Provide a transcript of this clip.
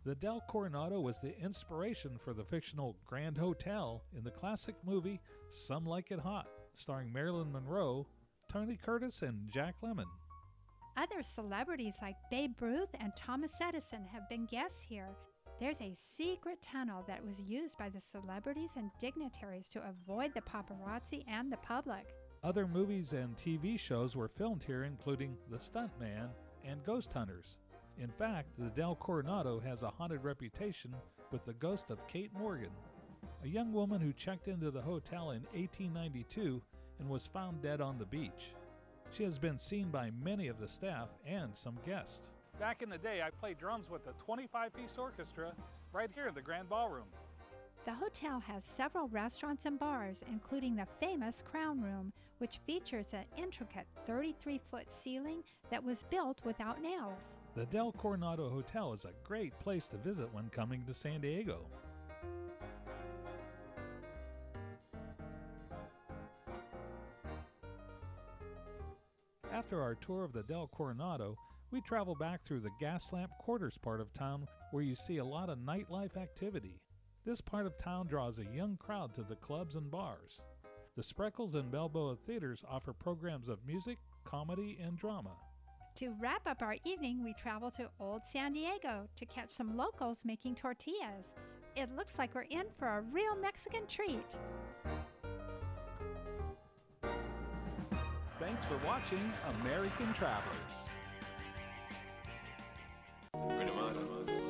The Del Coronado was the inspiration for the fictional Grand Hotel in the classic movie Some Like It Hot, starring Marilyn Monroe, Tony Curtis, and Jack Lemmon. Other celebrities like Babe Ruth and Thomas Edison have been guests here. There's a secret tunnel that was used by the celebrities and dignitaries to avoid the paparazzi and the public. Other movies and TV shows were filmed here, including The Stuntman and Ghost Hunters. In fact, the Del Coronado has a haunted reputation with the ghost of Kate Morgan, a young woman who checked into the hotel in 1892 and was found dead on the beach. She has been seen by many of the staff and some guests. Back in the day, I played drums with a 25-piece orchestra right here in the Grand Ballroom. The hotel has several restaurants and bars, including the famous Crown Room, which features an intricate 33-foot ceiling that was built without nails. The Del Coronado Hotel is a great place to visit when coming to San Diego. After our tour of the Del Coronado, we travel back through the Gaslamp Quarters part of town where you see a lot of nightlife activity. This part of town draws a young crowd to the clubs and bars. The Spreckles and Balboa Theaters offer programs of music, comedy, and drama. To wrap up our evening, we travel to Old San Diego to catch some locals making tortillas. It looks like we're in for a real Mexican treat. Thanks for watching American Travelers. Grenada.